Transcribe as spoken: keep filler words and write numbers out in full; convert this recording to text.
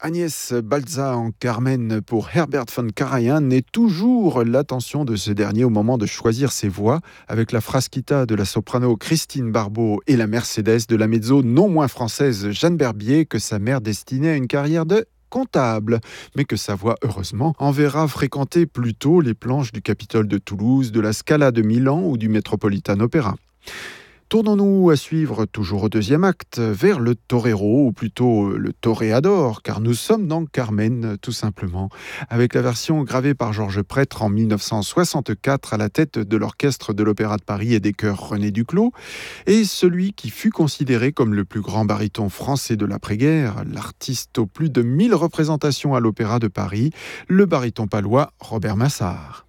Agnès Balza en Carmen pour Herbert von Karajan et toujours l'attention de ce dernier au moment de choisir ses voix avec la frasquita de la soprano Christine Barbeau et la Mercedes de la mezzo non moins française Jeanne Berbier que sa mère destinait à une carrière de comptable, mais que sa voix, heureusement, enverra fréquenter plutôt les planches du Capitole de Toulouse, de la Scala de Milan ou du Metropolitan Opera. Tournons-nous à suivre, toujours au deuxième acte, vers le torero, ou plutôt le toréador, car nous sommes dans Carmen, tout simplement, avec la version gravée par Georges Prêtre en dix-neuf cent soixante-quatre à la tête de l'orchestre de l'Opéra de Paris et des chœurs René Duclos, et celui qui fut considéré comme le plus grand baryton français de l'après-guerre, l'artiste aux plus de mille représentations à l'Opéra de Paris, le baryton palois Robert Massard.